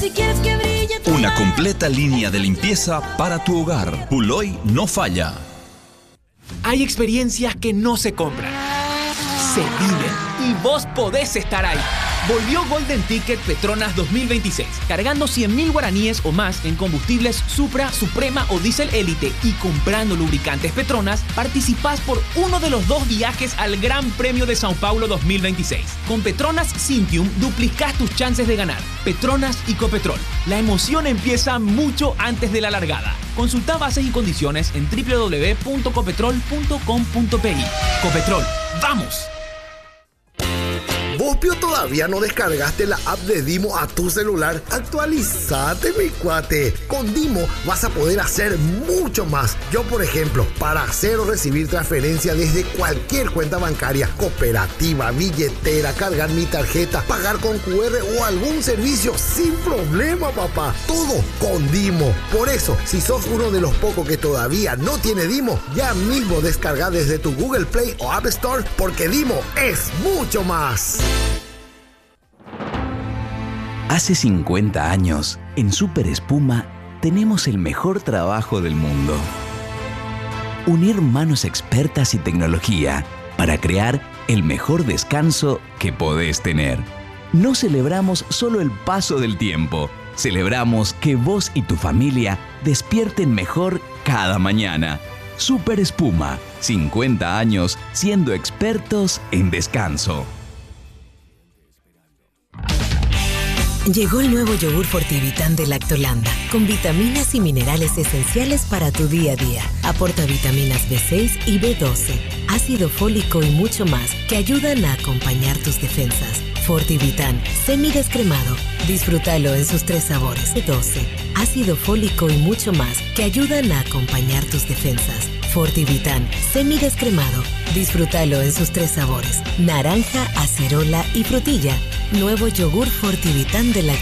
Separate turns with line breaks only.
Si quieres que brille tu
Una
hogar.
completa línea de limpieza para tu hogar. Puloy no falla.
Hay experiencias que no se compran, se viven, y vos podés estar ahí. Volvió Golden Ticket Petronas 2026, cargando 100.000 guaraníes o más en combustibles Supra, Suprema o Diesel Elite y comprando lubricantes Petronas, participás por uno de los 2 viajes al Gran Premio de Sao Paulo 2026. Con Petronas Cintium duplicás tus chances de ganar. Petronas y Copetrol. La emoción empieza mucho antes de la largada. Consulta bases y condiciones en www.copetrol.com.pi. Copetrol, ¡vamos!
¿Vos todavía no descargaste la app de Dimo a tu celular? Actualizate, mi cuate. Con Dimo vas a poder hacer mucho más. Yo, por ejemplo, para hacer o recibir transferencia desde cualquier cuenta bancaria, cooperativa, billetera, cargar mi tarjeta, pagar con QR o algún servicio sin problema, papá. Todo con Dimo. Por eso, si sos uno de los pocos que todavía no tiene Dimo, ya mismo descarga desde tu Google Play o App Store, porque Dimo es mucho más.
Hace 50 años, en Super Espuma, tenemos el mejor trabajo del mundo. Unir manos expertas y tecnología para crear el mejor descanso que podés tener. No celebramos solo el paso del tiempo, celebramos que vos y tu familia despierten mejor cada mañana. Super Espuma, 50 años siendo expertos en descanso.
Llegó el nuevo yogur Fortivitán de Lactolanda, con vitaminas y minerales esenciales para tu día a día. Aporta vitaminas B6 y B12, ácido fólico y mucho más que ayudan a acompañar tus defensas. Fortivitán, semidescremado. Disfrútalo en sus 3 sabores. B12, ácido fólico y mucho más que ayudan a acompañar tus defensas. Fortivitán, semidescremado. Disfrútalo en sus 3 sabores: naranja, acerola y frutilla. Nuevo yogur Fortivitán de la